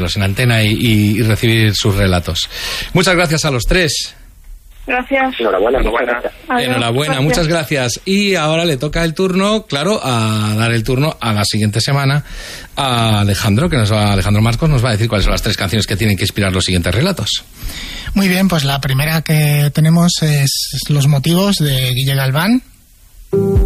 tenerlos en antena y recibir sus relatos. Muchas gracias a los tres. Gracias. Enhorabuena, muchas gracias. Y ahora le toca el turno, claro, a dar el turno a la siguiente semana a Alejandro Marcos nos va a decir cuáles son las 3 canciones que tienen que inspirar los siguientes relatos. Muy bien, pues la primera que tenemos es Los motivos, de Guille Galván.